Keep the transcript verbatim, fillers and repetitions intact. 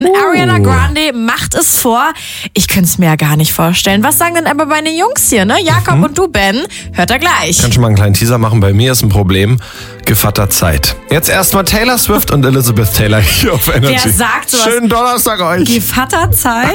Uh. Ariana Grande macht es vor. Ich könnte es mir ja gar nicht vorstellen. Was sagen denn aber meine Jungs hier, ne? Jakob mhm. und du, Ben? Hört er gleich. Ich kann schon mal einen kleinen Teaser machen. Bei mir ist ein Problem. Gevatter Zeit. Jetzt erstmal Taylor Swift und Elizabeth Taylor hier auf Energy. Wer sagt sowas? Schönen Donnerstag euch. Gevatter Zeit?